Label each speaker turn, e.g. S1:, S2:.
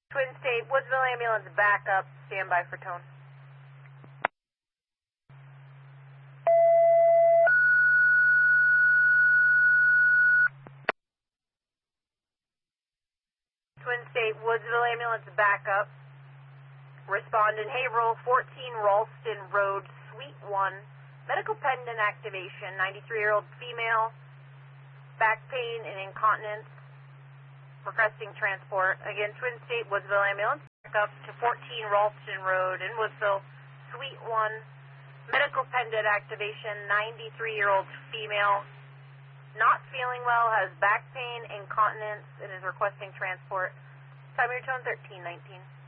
S1: Twin State, Woodsville ambulance backup, standby for tone. Twin State, Woodsville ambulance backup. Respondent Haverhill, 14 Ralston Road, Suite 1. Medical pendant activation, 93-year-old female. Back pain and incontinence. Requesting transport. Again, Twin State, Woodsville ambulance backup to 14 Ralston Road in Woodsville, Suite 1. Medical pendant activation, 93-year-old female. Not feeling well, has back pain, incontinence, and is requesting transport. Time of your tone, 1319.